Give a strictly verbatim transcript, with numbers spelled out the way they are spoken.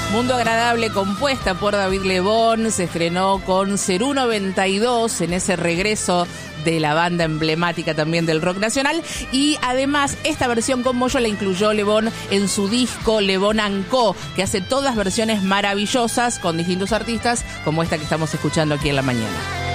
Mundo Agradable, compuesta por David Lebón, se estrenó con Cerú noventa y dos en ese regreso de la banda emblemática también del rock nacional. Y además esta versión con Moyo la incluyó Lebón en su disco Lebón and Co, que hace todas versiones maravillosas con distintos artistas como esta que estamos escuchando aquí en la mañana.